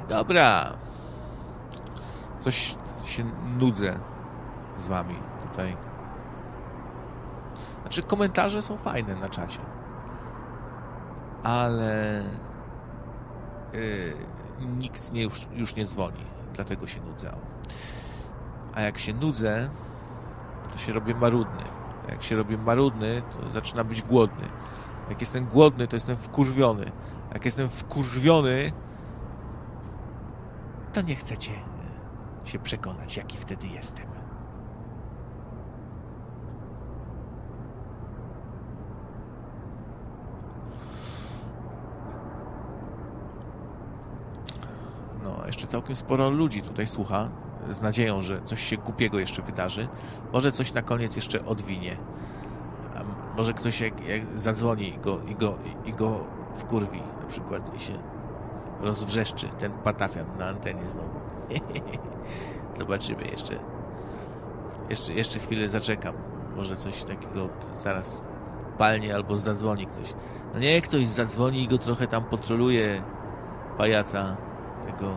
Dobra. Coś się nudzę z wami tutaj. Znaczy, komentarze są fajne na czacie. Ale nikt już nie dzwoni. Dlatego się nudzę. A jak się nudzę, to się robię marudny. A jak się robię marudny, to zaczynam być głodny. Jak jestem głodny, to jestem wkurwiony. Jak jestem wkurwiony, to nie chcecie się przekonać, jaki wtedy jestem. No, jeszcze całkiem sporo ludzi tutaj słucha, z nadzieją, że coś się głupiego jeszcze wydarzy. Może coś na koniec jeszcze odwinie. A może ktoś jak zadzwoni i go wkurwi, na przykład, i się rozwrzeszczy ten patafian na antenie znowu. Zobaczymy jeszcze chwilę zaczekam. Może coś takiego zaraz palnie albo zadzwoni ktoś. No nie, ktoś zadzwoni i go trochę tam potroluje, pajaca tego,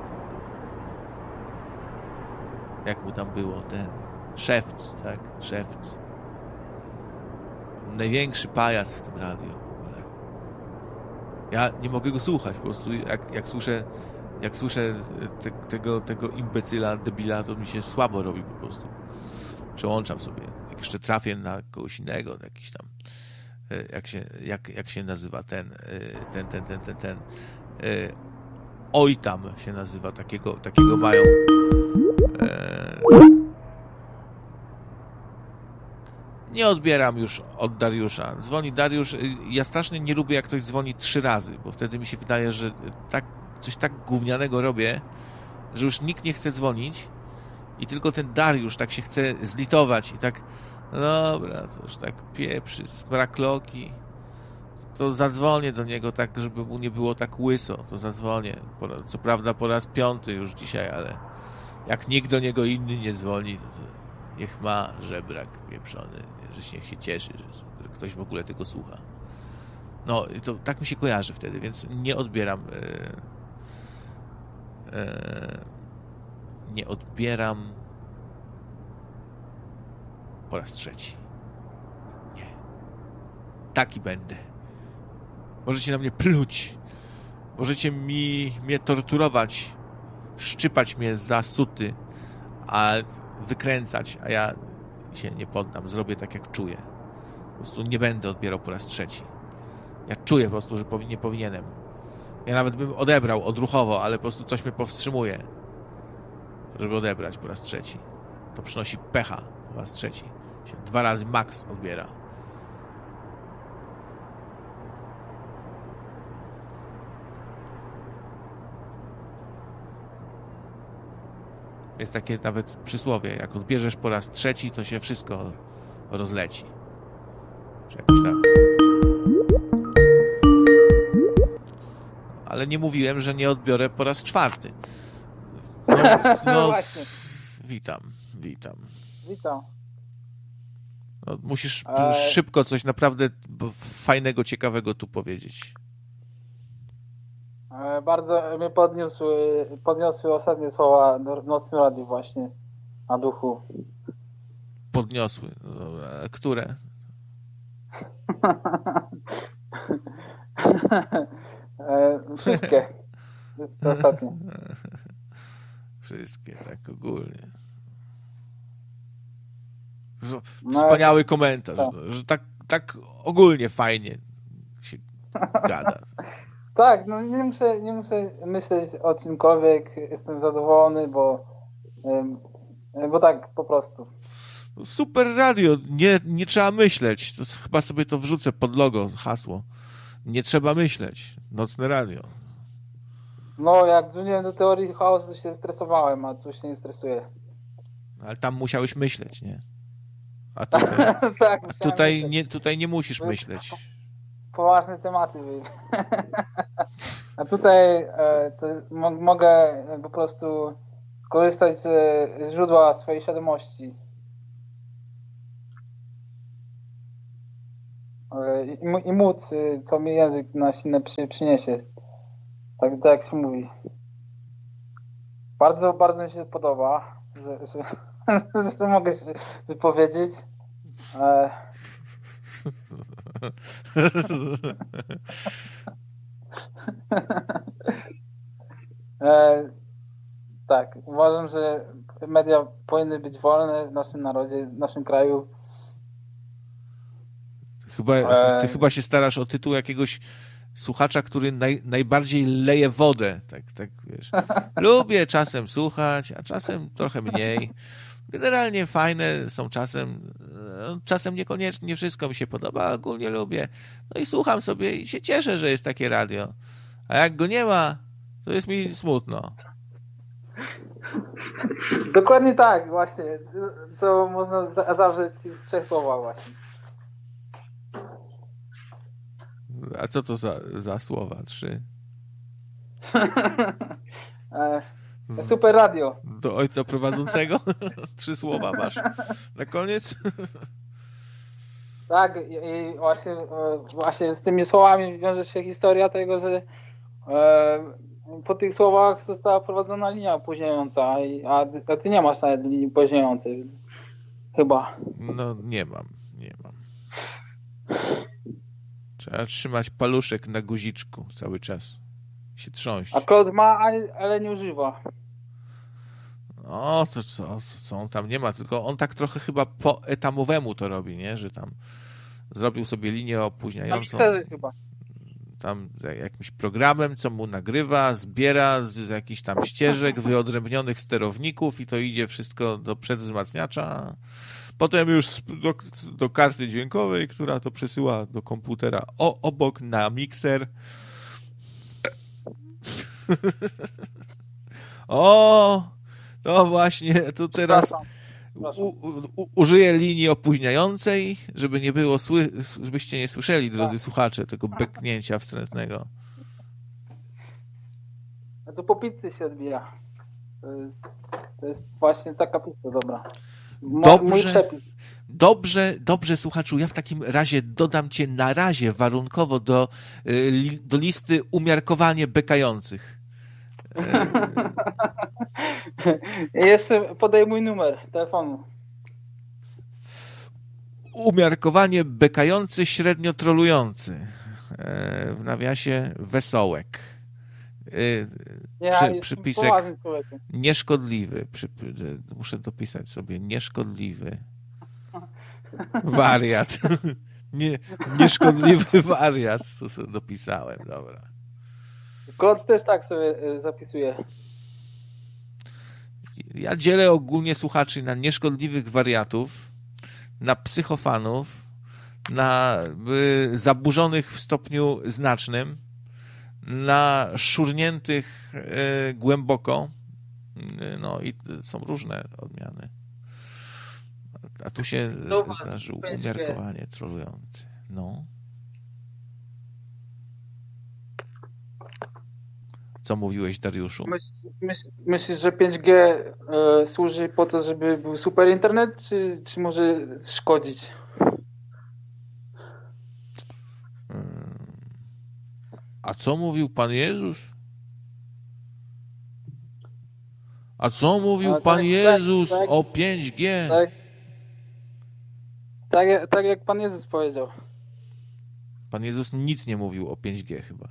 jak mu tam było, ten Szewc, tak? Szewc. Największy pajac w tym radiu w ogóle. Ja nie mogę go słuchać, po prostu jak słyszę tego imbecyla, debila, to mi się słabo robi po prostu. Przełączam sobie. Jak jeszcze trafię na kogoś innego, jakiś tam, jak się nazywa ten oj tam się nazywa, takiego mają. Nie odbieram już od Dariusza. Dzwoni Dariusz. Ja strasznie nie lubię, jak ktoś dzwoni 3 razy, bo wtedy mi się wydaje, że coś tak gównianego robię, że już nikt nie chce dzwonić i tylko ten Dariusz tak się chce zlitować i tak, no dobra, to już tak pieprzy, smrakloki, to zadzwonię do niego tak, żeby mu nie było tak łyso, to zadzwonię. Co prawda po raz 5 już dzisiaj, ale jak nikt do niego inny nie dzwoni, to niech ma żebrak pieprzony, że niech się cieszy, że ktoś w ogóle tego słucha. No, to tak mi się kojarzy wtedy, więc nie odbieram nie odbieram po raz 3. Nie. Taki będę. Możecie na mnie pluć. Możecie mnie torturować, szczypać mnie za suty, a wykręcać, a ja się nie poddam. Zrobię tak, jak czuję. Po prostu nie będę odbierał po raz 3. Ja czuję po prostu, że nie powinienem. Ja nawet bym odebrał odruchowo, ale po prostu coś mnie powstrzymuje, żeby odebrać po raz 3. To przynosi pecha po raz 3. Się 2 razy max odbiera. Jest takie nawet przysłowie, jak odbierzesz po raz 3, to się wszystko rozleci. Czy jakoś tak. Ale nie mówiłem, że nie odbiorę po raz 4. No Właśnie. Witam. Witam. No, musisz szybko coś naprawdę fajnego, ciekawego tu powiedzieć. Bardzo mnie podniosły ostatnie słowa w Nocnym Radiu właśnie na duchu. Podniosły. Które? Wszystkie. To ostatnie. Wszystkie, tak ogólnie. Wspaniały komentarz, że tak ogólnie fajnie się gada. Tak, no nie muszę myśleć o czymkolwiek, jestem zadowolony, bo tak po prostu. Super radio, nie trzeba myśleć. To chyba sobie to wrzucę pod logo, hasło. Nie trzeba myśleć. Nocne radio. No, jak dzwoniłem do teorii chaosu, to się stresowałem, a tu się nie stresuję. Ale tam musiałeś myśleć, nie? A tutaj, tak, tutaj nie musisz myśleć. Poważne tematy. A tutaj to mogę po prostu skorzystać z źródła swojej świadomości. I móc, co mi język na silne przyniesie. Tak jak się mówi. Bardzo, bardzo mi się podoba, że mogę się wypowiedzieć. Tak, uważam, że media powinny być wolne w naszym narodzie, w naszym kraju. Ty chyba się starasz o tytuł jakiegoś słuchacza, który najbardziej leje wodę. Tak, wiesz. Lubię czasem słuchać, a czasem trochę mniej. Generalnie fajne są czasem niekoniecznie nie wszystko mi się podoba, a ogólnie lubię. No i słucham sobie i się cieszę, że jest takie radio. A jak go nie ma, to jest mi smutno. Dokładnie tak, właśnie. To można zawrzeć w 3 słowach właśnie. A co to za słowa? 3? Super radio. Do ojca prowadzącego? 3 słowa masz na koniec? Tak, i właśnie z tymi słowami wiąże się historia tego, że po tych słowach została prowadzona linia opóźniająca, a ty nie masz nawet linii opóźniającej, więc chyba. No nie mam. Trzeba trzymać paluszek na guziczku cały czas. Się trząść. A Claude ma, ale nie używa. O, to co on tam nie ma, tylko on tak trochę chyba po etamowemu to robi, nie? Że tam zrobił sobie linię opóźniającą. Na mikserze chyba. Tam jakimś programem, co mu nagrywa, zbiera z jakichś tam ścieżek, wyodrębnionych sterowników i to idzie wszystko do przedwzmacniacza. Potem już do karty dźwiękowej, która to przesyła do komputera obok na mikser. O, no właśnie, tu teraz użyję linii opóźniającej, żeby nie było żebyście nie słyszeli, drodzy słuchacze, tego beknięcia wstrętnego. A to po pizzy się odbija. To jest właśnie taka pizza dobra. Mój przepis. Dobrze, słuchaczu, ja w takim razie dodam cię na razie warunkowo do listy umiarkowanie bekających. Jeszcze podaj mój numer telefonu. Umiarkowanie bekający, średnio trolujący. W nawiasie wesołek. Przypisek nieszkodliwy. Muszę dopisać sobie nieszkodliwy. Wariat. Nieszkodliwy wariat. To sobie dopisałem, dobra. Klot też tak sobie zapisuje. Ja dzielę ogólnie słuchaczy na nieszkodliwych wariatów, na psychofanów, na zaburzonych w stopniu znacznym, na szurniętych głęboko. No i są różne odmiany. A tu się zdarzył umiarkowanie trolujący. No. Co mówiłeś, Dariuszu? Myślisz, że 5G służy po to, żeby był super internet, czy może szkodzić? A co mówił Pan Jezus? A co mówił Pan Jezus o 5G? Tak jak Pan Jezus powiedział. Pan Jezus nic nie mówił o 5G chyba.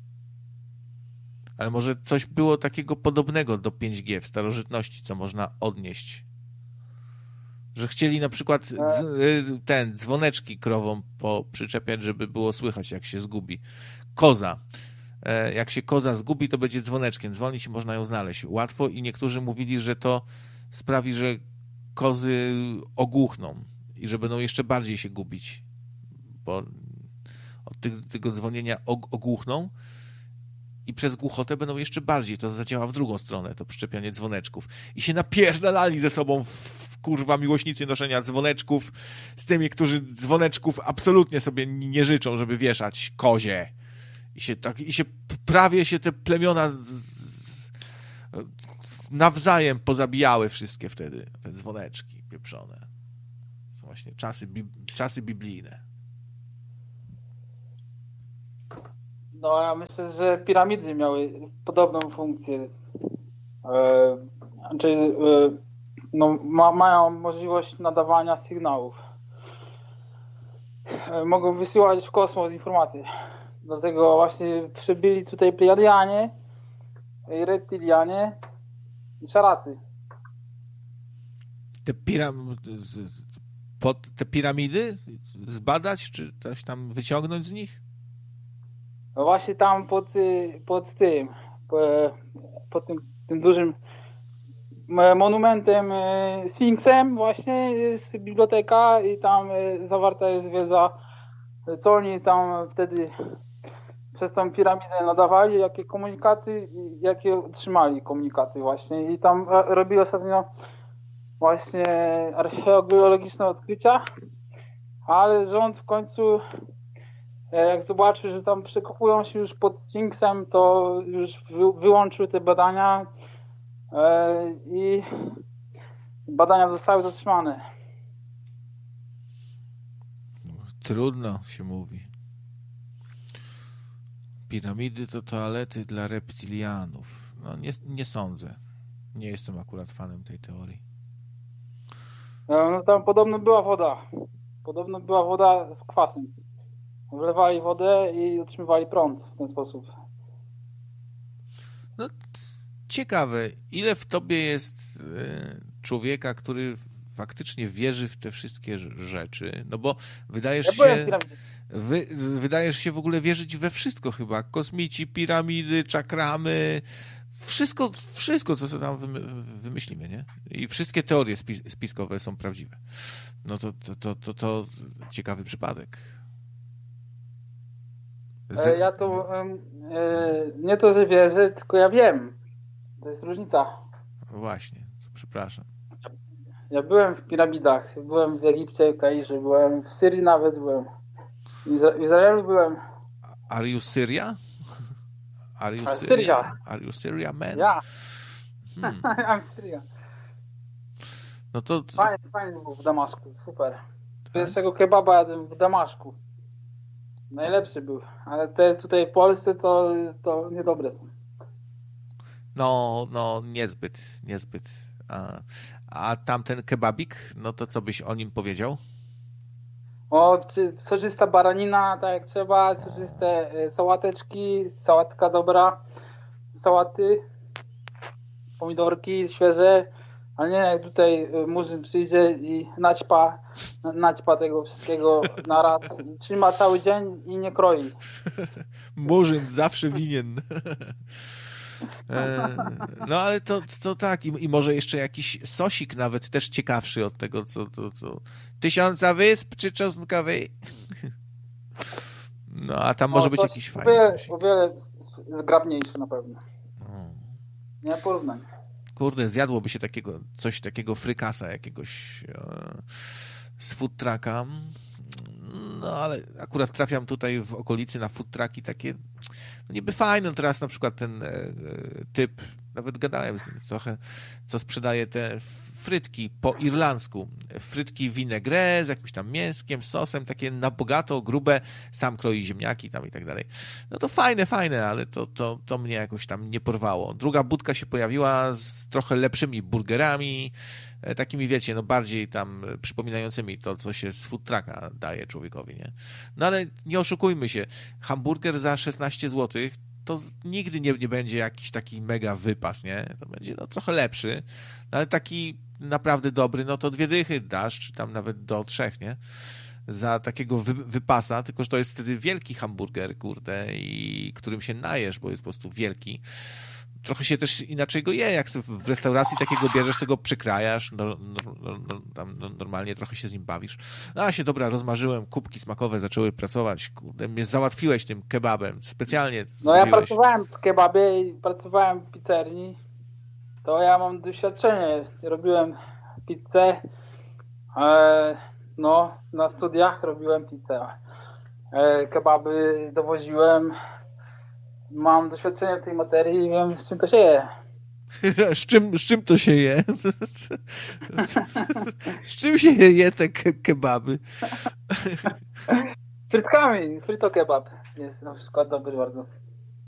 Ale może coś było takiego podobnego do 5G w starożytności, co można odnieść. Że chcieli na przykład dzwoneczki krowom przyczepiać, żeby było słychać, jak się zgubi. Koza. Jak się koza zgubi, to będzie dzwoneczkiem dzwonić i można ją znaleźć łatwo i niektórzy mówili, że to sprawi, że kozy ogłuchną i że będą jeszcze bardziej się gubić, bo od tego dzwonienia ogłuchną i przez głuchotę będą jeszcze bardziej, to zadziała w drugą stronę, to przyczepianie dzwoneczków. I się napierdalali ze sobą kurwa miłośnicy noszenia dzwoneczków z tymi, którzy dzwoneczków absolutnie sobie nie życzą, żeby wieszać kozie. I się prawie się te plemiona nawzajem pozabijały wszystkie wtedy, te dzwoneczki pieprzone. Są właśnie czasy biblijne. No ja myślę, że piramidy miały podobną funkcję. Czyli no, mają możliwość nadawania sygnałów. Mogą wysyłać w kosmos informacje. Dlatego właśnie przybyli tutaj Plejadianie, reptilianie i szaracy. Te piramidy zbadać, czy coś tam wyciągnąć z nich? No właśnie tam pod tym dużym monumentem Sfinksem właśnie jest biblioteka i tam zawarta jest wiedza, co oni tam wtedy przez tą piramidę nadawali, jakie komunikaty i jakie otrzymali komunikaty właśnie. I tam robili ostatnio właśnie archeologiczne odkrycia, ale rząd w końcu jak zobaczył, że tam przekopują się już pod Sfinksem, to już wyłączył te badania i badania zostały zatrzymane. Trudno się mówi. Piramidy to toalety dla reptilianów. No nie sądzę. Nie jestem akurat fanem tej teorii. No tam podobno była woda. Podobno była woda z kwasem. Wlewali wodę i otrzymywali prąd w ten sposób. No ciekawe, ile w tobie jest człowieka, który faktycznie wierzy w te wszystkie rzeczy, no bo wydajesz się w ogóle wierzyć we wszystko chyba. Kosmici, piramidy, czakramy, wszystko co sobie tam wymyślimy, nie? I wszystkie teorie spiskowe są prawdziwe. No to ciekawy przypadek. Ja to nie to, że wierzę, tylko ja wiem. To jest różnica. Właśnie, przepraszam. Ja byłem w piramidach, byłem w Egipcie, w Kairze, byłem w Syrii nawet, byłem w Izraelu byłem. Are you Syria? Are you Syria? Are you Syria, man? Ja. I'm Syria. No to... Fajnie było w Damaszku, super. Pierwszego kebaba jadłem w Damaszku. Najlepszy był, ale te tutaj w Polsce to niedobre są. No, niezbyt. A tamten kebabik, no to co byś o nim powiedział? Soczysta baranina, tak jak trzeba, soczyste sałateczki, sałatka dobra, sałaty, pomidorki świeże, a nie jak tutaj murzyn przyjdzie i naćpa tego wszystkiego naraz, trzyma cały dzień i nie kroi. Murzyn zawsze winien. No ale to tak i może jeszcze jakiś sosik nawet też ciekawszy od tego, co 1000 wysp czy czosnkowy. No a tam może być jakiś fajny sosik. O wiele zgrabniejszy na pewno. Nie porównań. Kurde, zjadłoby się coś takiego frykasa jakiegoś z food trucka. No ale akurat trafiam tutaj w okolicy na food trucki takie no niby fajne. No teraz na przykład ten typ, nawet gadałem z nim trochę, co sprzedaje te frytki po irlandzku. Frytki vinaigrette z jakimś tam mięskiem, sosem, takie na bogato, grube, sam kroi ziemniaki tam i tak dalej. No to fajne, ale to mnie jakoś tam nie porwało. Druga budka się pojawiła z trochę lepszymi burgerami, takimi wiecie, no bardziej tam przypominającymi to, co się z food trucka daje człowiekowi, nie? No ale nie oszukujmy się, hamburger za 16 zł to nigdy nie będzie jakiś taki mega wypas, nie? To będzie no, trochę lepszy, no, ale taki naprawdę dobry, no to 2 dychy dasz, czy tam nawet do 3, nie? Za takiego wypasa, tylko że to jest wtedy wielki hamburger, kurde, i którym się najesz, bo jest po prostu wielki. Trochę się też inaczej go je, jak w restauracji takiego bierzesz, tego przykrajasz, tam normalnie trochę się z nim bawisz. No a się dobra, rozmarzyłem, kubki smakowe zaczęły pracować, kurde, mnie załatwiłeś tym kebabem, specjalnie ja pracowałem w kebabie i pracowałem w pizzerni, to ja mam doświadczenie, robiłem pizzę, na studiach robiłem pizzę, kebaby dowoziłem, mam doświadczenie w tej materii i wiem, z czym to się je. Z czym to się je? Z czym się je te kebaby? Z frytkami, fryto kebab jest na przykład dobry bardzo.